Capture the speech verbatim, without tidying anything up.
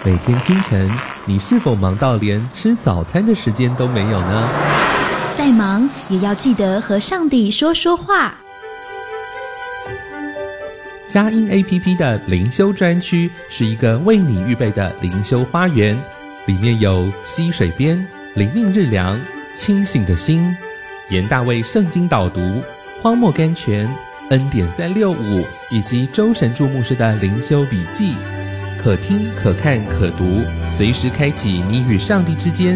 每天清晨，你是否忙到连吃早餐的时间都没有呢？ 再忙也要记得和上帝说说话。 佳音 A P P 的灵修专区是一个为你预备的灵修花园，里面有溪水边、灵命日粮、清醒的心、严大卫圣经导读、荒漠甘泉、恩典三六五以及周神助牧师的灵修笔记，可听可看可读，随时开启你与上帝之间